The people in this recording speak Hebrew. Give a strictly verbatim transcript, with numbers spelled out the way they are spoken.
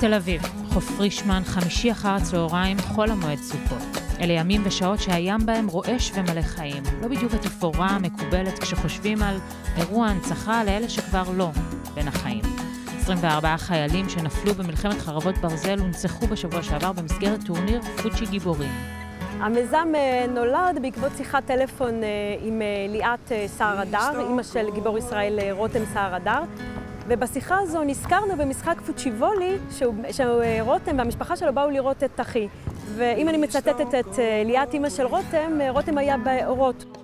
תל אביב, חוף פרישמן, חמישי אחר הצהריים, חול המועד סוכות. אלה ימים ושעות שהים בהם רועש ומלא חיים. לא בדיוק התפאורה המקובלת כשחושבים על אירוע הנצחה לאלה שכבר לא בין החיים. עשרים וארבעה חיילים שנפלו במלחמת חרבות ברזל הונצחו בשבוע שעבר במסגרת טורניר פוצ'י גיבורים. המיזם נולד בעקבות שיחת טלפון עם ליאת סער הדר, אמא של גיבור ישראל רותם סער הדר. ובשיחה הזו נזכרנו במשחק פוצ'יבולי שרותם והמשפחה שלו באו לראות את אחי. ואם אני מצטטת את ליאת אמא של רותם, רותם היה באורות.